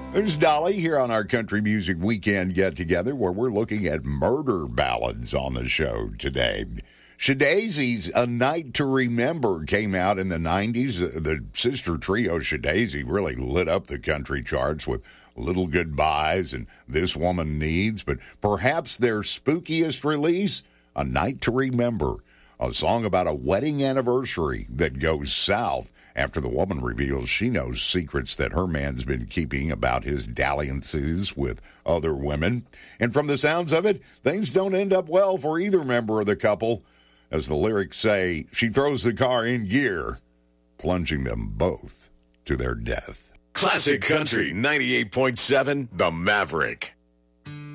There's Dolly here on our Country Music Weekend get-together where we're looking at murder ballads on the show today. Shadazy's A Night to Remember came out in the 90s. The sister trio Shadazy really lit up the country charts with Little Goodbyes and This Woman Needs, but perhaps their spookiest release, A Night to Remember, a song about a wedding anniversary that goes south after the woman reveals she knows secrets that her man's been keeping about his dalliances with other women. And from the sounds of it, things don't end up well for either member of the couple. As the lyrics say, she throws the car in gear, plunging them both to their death. Classic Country 98.7, The Maverick.